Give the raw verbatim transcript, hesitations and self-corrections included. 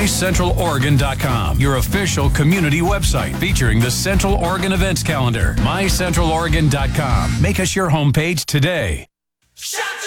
my central oregon dot com, your official community website featuring the Central Oregon events calendar. my central oregon dot com. Make us your homepage today. Shut